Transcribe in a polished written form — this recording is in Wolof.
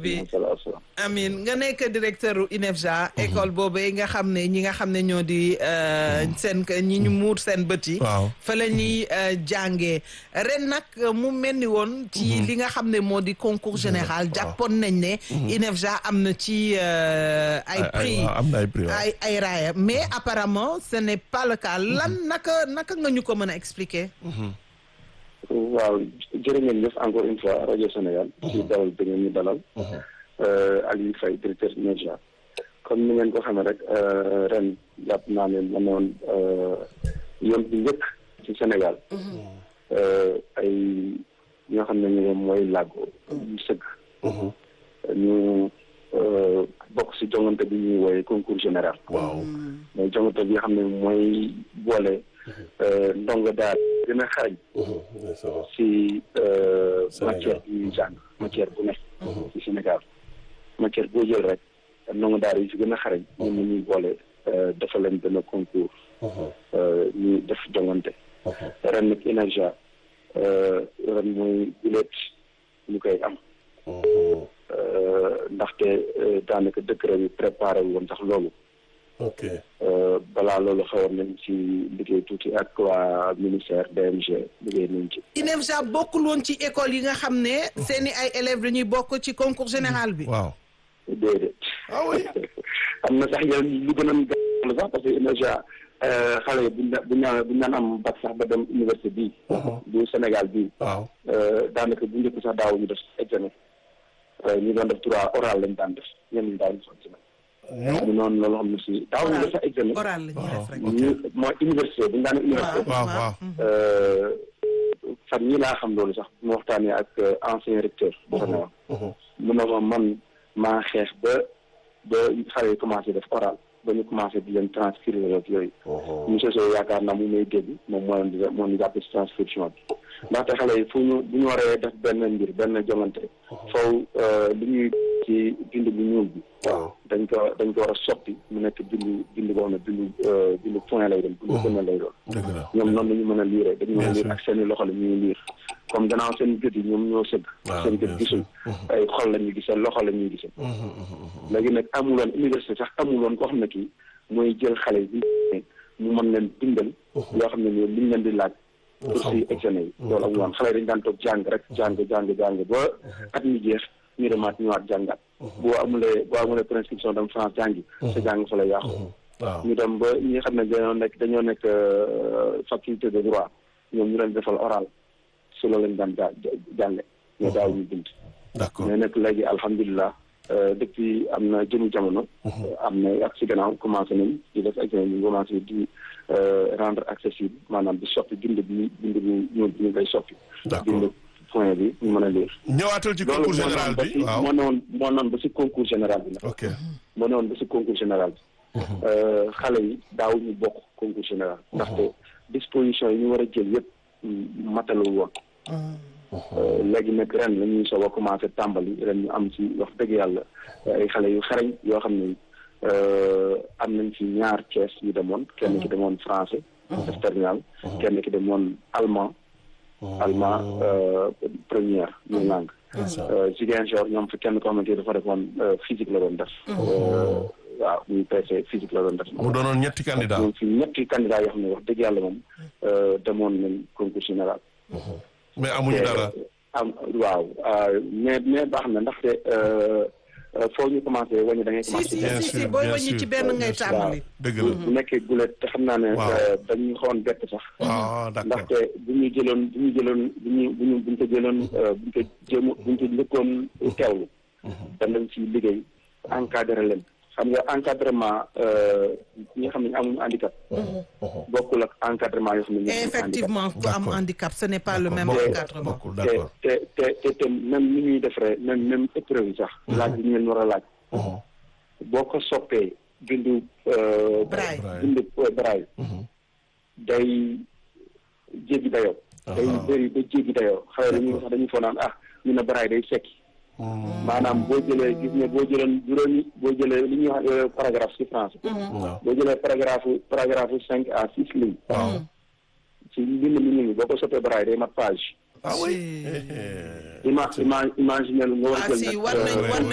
rabbi amin nga nekk directeur u INEFJA école boobu nga xam ne ñi nga xam ne ñoo di seen ñi ñu muur seen bët yi fa la ñuy jàngee ren nag mu mel ni woon ci li nga xam ne moo di concours général jàppoon nañ ne INEFJA am na ci ay prix ay raaya mais apparemment ce n'est pas le cas lan naka nga ñu ko mën a expliquer waaw jërë ngeen jëf encore une fois rajo Sénégal ci dalal bi ngeen ñu dalal Aliou Faye directeur INEFJA comme ni ngeen ko xamee rek ren jàpp naa ne ma noon yoon bi njëkk ci Sénégal ay ñoo xam ne ñu mooy làggo ñu sëgg ñu bokk si jongante bi ñuy wooye concours général mooy jongante bi nga xam ne mooy boole ndongo daal gën a xarañ si matière bi ñuy jàng matière bu nekk ci Sénégal matière boo jël rek ndongo daal yi si gën a xarañ ñoom la ñuy boole dafa leen benn concours ñu def jongante ren nag INEFJA ren mooy guleet ñu koy am ndaxte daanaka décret bi préparé woon sax loolu balaa loolu xawoon nañ ci liggéey tuuti ak waa ministère DMG liggéey nañ ci INEFJA bokkul woon ci école yi nga xam ne seeni ay élèves dañuy bokk ci concours général bi déedéet am na sax yéen lu gën a gàllankoor sax parce que INEFJA xale yi buñ naan am bac sax ba dem université bii du Sénégal bii daanaka bu njëkk sax daaw ñu def examen ñu doon def droit oral lañ daan def ñenn ñi daaw ñu soog ñu noonu loolu xam ne si daaw ñu def sax examen oral la ñuy def rek mooy université bu ñu daan université fan ñi laa xam loolu sax bu ma waxtaanee ak ancien recteur bu fa newoon mun na ma man maa xeex ba xale yi commencé def oral ba ñu commencé di leen transcrire ak yooyu monsieur Sow yaakaar naa mu may dégg moom moo ñu jàpp si transcription bi ndaxte xale yi bu ñu waree def benn mbir benn jongante foofu li ñuy ci bind bu ñuul bi dañ ko war a soppi mu nekk bind boo xam ne bindu point lay doon bindu gën lay doon ñoom noonu la ñu mën a liire dañu mën a liir ak seeni loxo la ñuy liir comme gannaaw seen gët yi ñoom ñoo sëgg seen gët gisul ay xol la ñuy gisee loxo la ñuy gisee léegi nag amuloon université sax amuloon koo xam ne kii mooy jël xale yi mu mën leen bindal yoo xam ne nii liñ leen di laaj pour si examen yi loolu amuloon xale yi dañ daan toog jàng rek jàng ba at mi jeex ñu demaat ñëwaat jàngaat boo amulee prescription dem France jàngi sa jàng fa lay yàqu ñu dem ba ñi nga xam ne dañoo nekk faculté de droit ñoom ñu leen defal oral si loolu lañ daan jànge mais daaw ñu bind mais nag léegi alhamdulilah depuis am na jëmu jamono am na ak si gannaaw commencé nañ di def examen bi commencé di rendre accessible maanaam di soppi bind bu ñuul bi ñu koy soppi bind point bi ñu mën a lire ñëwaatal ci concours général bi waaw moo noon ba si concours général bi nag moo noon ba si concours général bi xale yi daaw ñu bokk concours général ndaxte disposition yi ñu war a jël yëpp matalul woon léegi nag ren la ñuy soog a commencé tàmbali ren ñu am ci wax dëgg yàlla ay xale yu xarañ yoo xam ne am nañ ci ñaar Thiès yu demoon kenn ki demoon français def terminal kenn ki demoon allemand première ñu langue Ziguinchor ñoom fi kenn ko xamante ni dafa defoon physique la doon def waaw muy PC physique la doon def mu doonoon ñetti candidat moom fi ñetti candidat yoo xam ne wax dëgg yàlla moom demoon nañ concours général mais amuñu dara waaw mais baax na ndaxte foo ñu commencé wàññi da ngay commencé si booy wàññi ci benn ngay tàmbali dëgg la bu nekkee gulet te xam naa ne dañuy xawoon bett sax ndaxte buñ ko njëkkoon teewlu danañ ci liggéey encadré leen xam nga encadrement ñi nga xam ne amuñu handicap bokkul ak encadrement yoo xam ne effectivement ku am handicap ce n'est pas le même encadrement te même ni ñuy defaree même épreuve yi sax laaj bi ñu leen war a laaj boo ko soppee bindu braille day jéggi dayoo day bëri ba jéggi dayoo xale dañuy sax dañuy foo naan ñu ne braille day sekki maanaam boo jëlee gis ne boo jëlee li ñuy wax paragraphe ci français boo jëlee paragraphe 5 à 6 lignes ci mbind mi ñu ngi boo ko soppee braille day mat page oui imaginer nga war a jël